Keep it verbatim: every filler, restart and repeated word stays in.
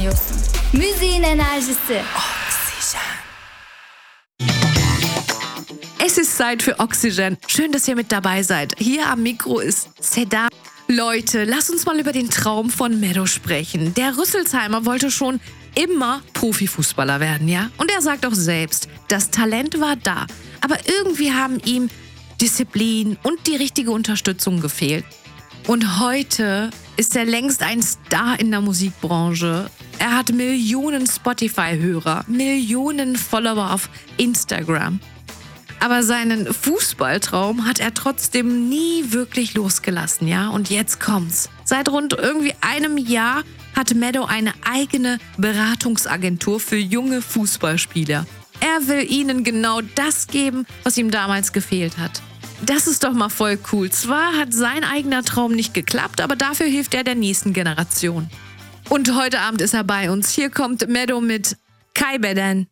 dinliyorsun. Müziğin enerjisi. Es ist Zeit für Oxygen. Schön, dass ihr mit dabei seid. Hier am Mikro ist Seda. Leute, lasst uns mal über den Traum von Meadow sprechen. Der Rüsselsheimer wollte schon immer Profifußballer werden, ja? Und er sagt auch selbst, das Talent war da. Aber irgendwie haben ihm Disziplin und die richtige Unterstützung gefehlt. Und heute ist er längst ein Star in der Musikbranche. Er hat Millionen Spotify-Hörer, Millionen Follower auf Instagram. Aber seinen Fußballtraum hat er trotzdem nie wirklich losgelassen, ja? Und jetzt kommt's. Seit rund irgendwie einem Jahr hat Meadow eine eigene Beratungsagentur für junge Fußballspieler. Er will ihnen genau das geben, was ihm damals gefehlt hat. Das ist doch mal voll cool. Zwar hat sein eigener Traum nicht geklappt, aber dafür hilft er der nächsten Generation. Und heute Abend ist er bei uns. Hier kommt Meadow mit Kaybeden.